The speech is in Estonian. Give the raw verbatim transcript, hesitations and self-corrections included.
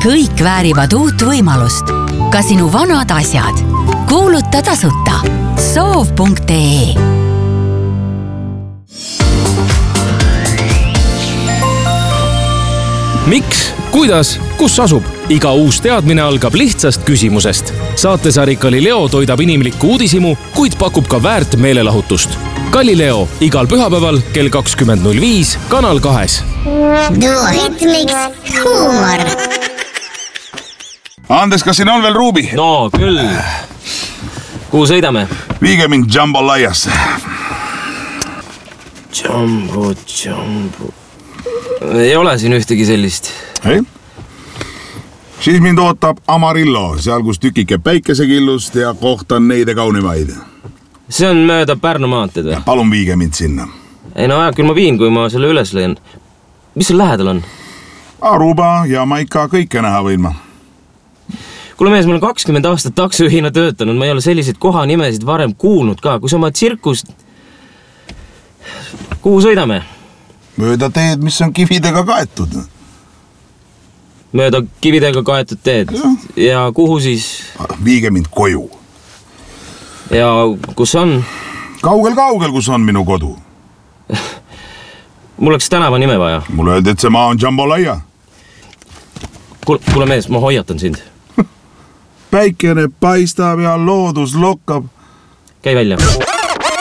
kõik väärivad uut võimalust. Ka sinu vanad asjad. Kuuluta tasuta. soov punkt ee. Miks? Kuidas? Kus asub? Iga uus teadmine algab lihtsast küsimusest. Saatesari Galileo toidab inimlikku uudisimu, kuid pakub ka väärt meelelahutust. Galileo igal pühapäeval kell kakskümmend null viis Kanal kahes. Duoritmiks huumor. Andes, kas siin on veel ruubi? No küll. Kuhu sõidame? Viige mind Jambolaiasse. Jambo, Jambo. Ei ole siin ühtegi sellist. Ei? Siis mind ootab Amarillo, seal kus tükike päikesekillust ja kohtan neide kaunimaid. See on mööda Pärnu maanteed või? Palun viige mind sinna. Ei no jah, küll ma viin, kui ma selle üles lõin. Mis seal lähedal on? Aruba ja Maika kõike näha võin ma. Kuule mees, ma olen kakskümmend aastat taksojuhina töötanud, ma ei ole selliseid kohanimesid varem kuulnud ka. Kui sa oma tsirkust... Kuhu sõidame? Mööda teed, mis on kividega kaetud. Mööda kividega kaetud teed. Ja, ja kuhu siis? Viige mind koju. Ja kus on? Kaugel-kaugel, kus on minu kodu. Mul oleks tänava nime vaja. Mulle öeldi, et see maa on Jambolaia. Kuule, kuule mees, ma hoiatan sind. Päikene paistab ja loodus lokkab. Käi välja.